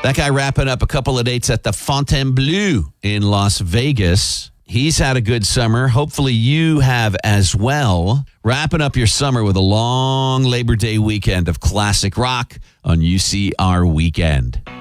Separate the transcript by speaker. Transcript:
Speaker 1: That guy wrapping up a couple of dates at the Fontainebleau in Las Vegas. He's had a good summer. Hopefully you have as well. Wrapping up your summer with a long Labor Day weekend of classic rock on UCR Weekend.